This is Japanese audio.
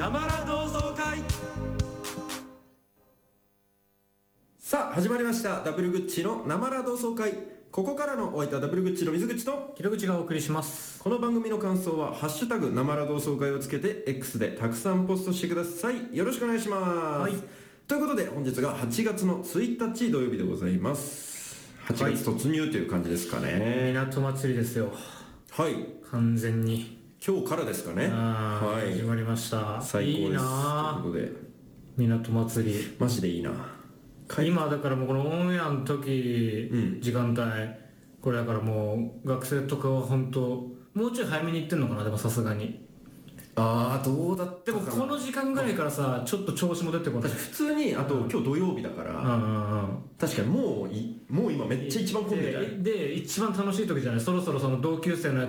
なまら同窓会。 さあ始まりましたダブルグッチのなまら同窓会。ここからのお相手はダブルグッチの水口とひろぐちがお送りします。 この番組の感想はハッシュタグなまら同窓会をつけて X でたくさんポストしてください。よろしくお願いします、 はい、 ということで本日が8月の1日土曜日でございます。8月突入という感じですかね。 港祭りですよ。 はい、 完全に今日からですかね。はい、 始まりました。 最高です。 いいなというこ港祭り。 とでマジでいいな。 今だからもうこのオンエアの時、時間帯これだからもう学生とかは本当もうちょい早めに行ってんのかな。でもさすがにああどうだったかな。 でもこの時間ぐらいからさちょっと調子も出てこない。 普通にあと今日土曜日だから、確かにもう今めっちゃ一番混んでるじゃない。 で一番楽しい時じゃない。そろそろその同級生のや